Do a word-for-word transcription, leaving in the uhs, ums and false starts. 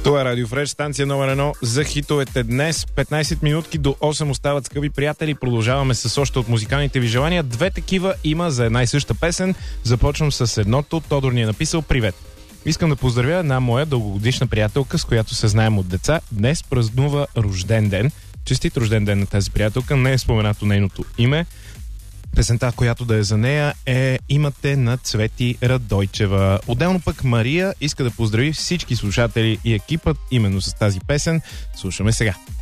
Това е Радио Фреш, станция номер едно за хитовете днес. петнайсет минутки до осем остават, скъпи приятели. Продължаваме с още от музикалните ви желания. Две такива има за една и съща песен. Започвам с едното. Тодор ни е написал: привет. Искам да поздравя една моя дългогодишна приятелка, с която се знаем от деца. Днес празнува рожден ден. Честит рожден ден на тази приятелка. Не е споменато нейното име. Песента, която да е за нея, е "Имате" на Цвети Радойчева. Отделно пък Мария иска да поздрави всички слушатели и екипът именно с тази песен. Слушаме сега.